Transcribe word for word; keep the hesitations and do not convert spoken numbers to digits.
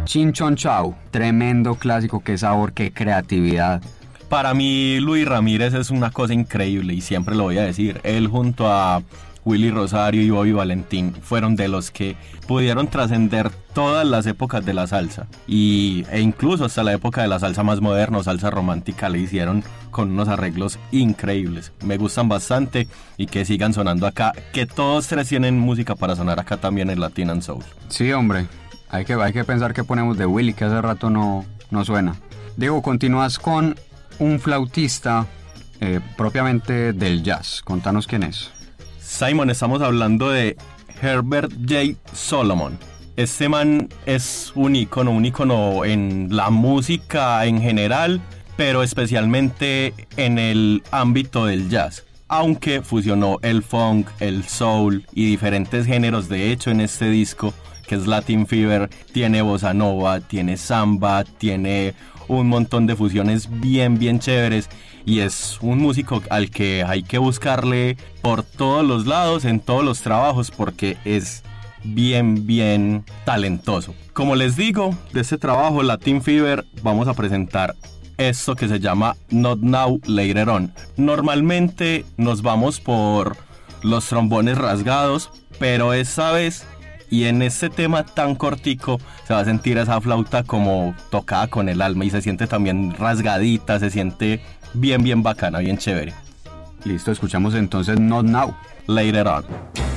Chin Chon Chao, tremendo clásico, qué sabor, qué creatividad. Para mí Luis Ramírez es una cosa increíble y siempre lo voy a decir. Él junto a Willy Rosario y Bobby Valentín fueron de los que pudieron trascender todas las épocas de la salsa y, e incluso hasta la época de la salsa más moderna, salsa romántica, le hicieron con unos arreglos increíbles. Me gustan bastante y que sigan sonando acá, que todos tres tienen música para sonar acá también en Latin and Soul. Sí, hombre, hay que, hay que pensar que ponemos de Willy, que hace rato no, no suena. Diego, continúas con un flautista eh, propiamente del jazz. Contanos quién es. Simon, estamos hablando de Herbert J. Solomon. Este man es un ícono, un ícono en la música en general, pero especialmente en el ámbito del jazz. Aunque fusionó el funk, el soul y diferentes géneros. De hecho, en este disco, que es Latin Fever, tiene bossa nova, tiene samba, tiene un montón de fusiones bien, bien chéveres. Y es un músico al que hay que buscarle por todos los lados, en todos los trabajos, porque es bien, bien talentoso. Como les digo, de este trabajo, Latin Fever, vamos a presentar esto que se llama Not Now, Later On. Normalmente nos vamos por los trombones rasgados, pero esta vez, y en este tema tan cortico, se va a sentir esa flauta como tocada con el alma y se siente también rasgadita, se siente bien, bien bacana, bien chévere. Listo, escuchamos entonces Not Now, Later On.